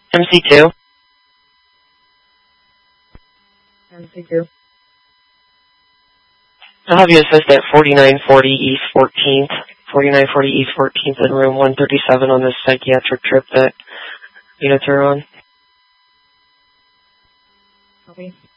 MC2. MC2. I'll have you assist at 4940 East 14th. 4940 East 14th in room 137 on this psychiatric trip that units are on. Copy.